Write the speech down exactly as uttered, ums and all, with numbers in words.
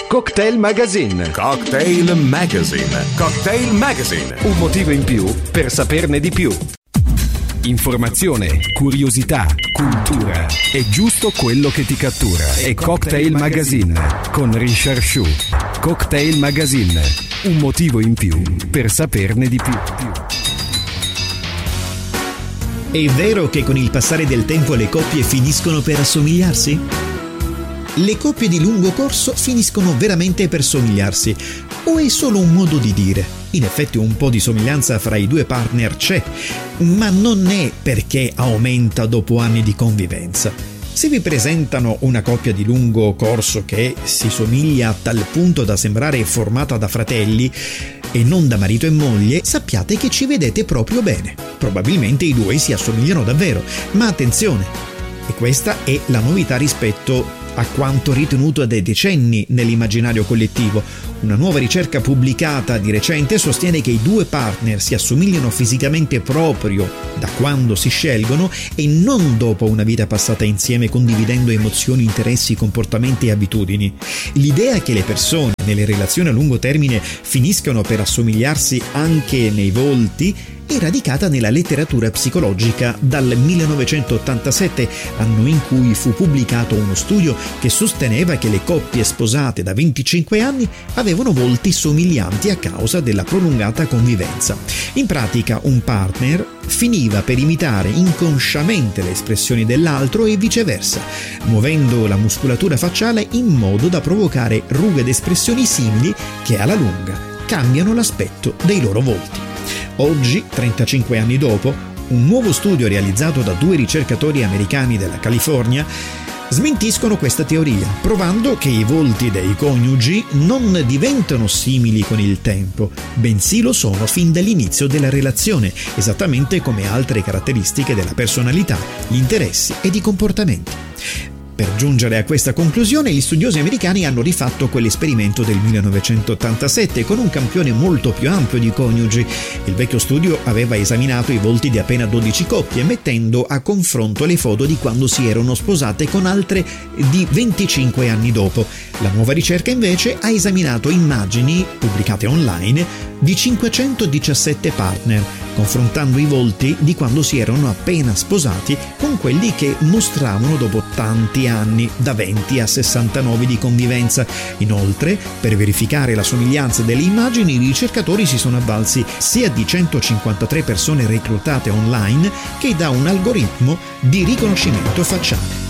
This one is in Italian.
Cocktail Magazine. Cocktail Magazine. Cocktail Magazine. Un motivo in più per saperne di più. Informazione, curiosità, cultura. È giusto quello che ti cattura. È Cocktail Magazine con Richard Shu. Cocktail Magazine. Un motivo in più per saperne di più. È vero che con il passare del tempo le coppie finiscono per assomigliarsi? Le coppie di lungo corso finiscono veramente per somigliarsi, o è solo un modo di dire? In effetti un po' di somiglianza fra i due partner c'è, ma non è perché aumenta dopo anni di convivenza. Se vi presentano una coppia di lungo corso che si somiglia a tal punto da sembrare formata da fratelli e non da marito e moglie, sappiate che ci vedete proprio bene. Probabilmente i due si assomigliano davvero, ma attenzione, e questa è la novità rispetto a quanto ritenuto da decenni nell'immaginario collettivo. Una nuova ricerca pubblicata di recente sostiene che i due partner si assomigliano fisicamente proprio da quando si scelgono e non dopo una vita passata insieme condividendo emozioni, interessi, comportamenti e abitudini. L'idea che le persone nelle relazioni a lungo termine finiscano per assomigliarsi anche nei volti è radicata nella letteratura psicologica dal millenovecentottantasette, anno in cui fu pubblicato uno studio che sosteneva che le coppie sposate da venticinque anni avevano volti somiglianti a causa della prolungata convivenza. In pratica, un partner finiva per imitare inconsciamente le espressioni dell'altro e viceversa, muovendo la muscolatura facciale in modo da provocare rughe ed espressioni simili che alla lunga cambiano l'aspetto dei loro volti. Oggi, trentacinque anni dopo, un nuovo studio realizzato da due ricercatori americani della California smentiscono questa teoria, provando che i volti dei coniugi non diventano simili con il tempo, bensì lo sono fin dall'inizio della relazione, esattamente come altre caratteristiche della personalità, gli interessi ed i comportamenti. Per giungere a questa conclusione, gli studiosi americani hanno rifatto quell'esperimento del millenovecentottantasette con un campione molto più ampio di coniugi. Il vecchio studio aveva esaminato i volti di appena dodici coppie, mettendo a confronto le foto di quando si erano sposate con altre di venticinque anni dopo. La nuova ricerca invece ha esaminato immagini pubblicate online di cinquecentodiciassette partner, confrontando i volti di quando si erano appena sposati con quelli che mostravano dopo tanti anni, da venti a sessantanove di convivenza. Inoltre, per verificare la somiglianza delle immagini, i ricercatori si sono avvalsi sia di centocinquantatré persone reclutate online che da un algoritmo di riconoscimento facciale.